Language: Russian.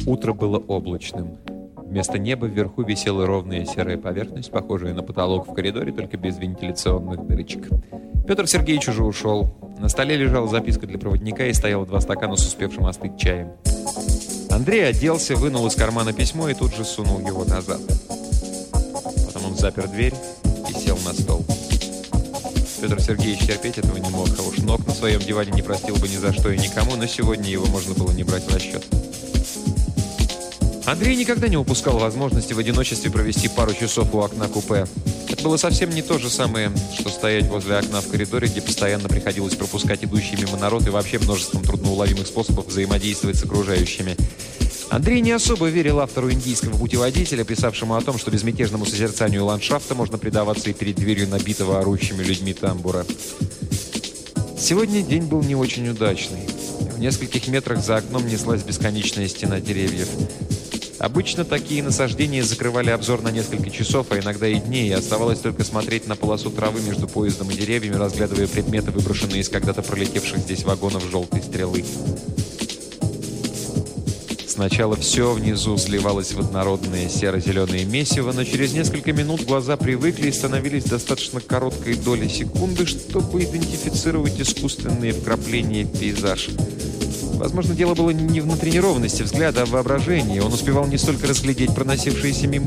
Утро было облачным. Вместо неба вверху висела ровная серая поверхность, похожая на потолок в коридоре, только без вентиляционных дырочек. Петр Сергеевич уже ушел. На столе лежала записка для проводника и стояло 2 стакана с успевшим остыть чаем. Андрей оделся, вынул из кармана письмо и тут же сунул его назад. Потом он запер дверь и сел на стол. Петр Сергеевич терпеть этого не мог, а уж ног на своем диване не простил бы ни за что и никому, но сегодня его можно было не брать в расчет. Андрей никогда не упускал возможности в одиночестве провести пару часов у окна купе. Это было совсем не то же самое, что стоять возле окна в коридоре, где постоянно приходилось пропускать идущий мимо народ и вообще множеством трудноуловимых способов взаимодействовать с окружающими. Андрей не особо верил автору индийского путеводителя, писавшему о том, что безмятежному созерцанию ландшафта можно предаваться и перед дверью набитого орущими людьми тамбура. Сегодня день был не очень удачный. В нескольких метрах за окном неслась бесконечная стена деревьев. Обычно такие насаждения закрывали обзор на несколько часов, а иногда и дней, и оставалось только смотреть на полосу травы между поездом и деревьями, разглядывая предметы, выброшенные из когда-то пролетевших здесь вагонов желтой стрелы. Сначала все внизу сливалось в однородное серо-зеленое месиво, но через несколько минут глаза привыкли и становились достаточно короткой доли секунды, чтобы идентифицировать искусственные вкрапления в пейзаж. Возможно, дело было не в натренированности взгляда, а в воображении. Он успевал не столько разглядеть проносившиеся мимо